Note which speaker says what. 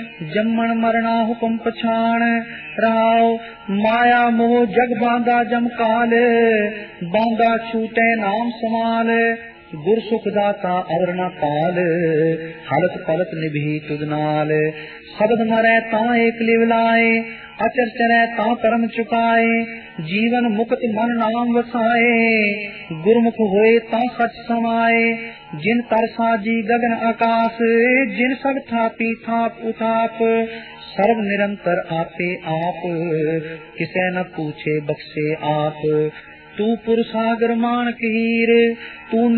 Speaker 1: जम्मन मरना हुक्म पछाण राव। माया मोह जग बांधा जम काल, बांधा छूटे नाम समाल। गुर सुख दाता अवर न पाल, हलत पलत निभी तुद नाल। शब्द मरै ता एक लिव लाए, अचर चरै ता कर्म चुकाए। जीवन मुक्त मन नाम वसाए, गुरमुख होए ता सच समाए। जिन कर साजी गगन आकाश, जिन सब थापी थाप उताप। सर्व निरंतर आपे आप, किसे न पूछे बख्शे आप। तू पुरसागर मानक हीर, तू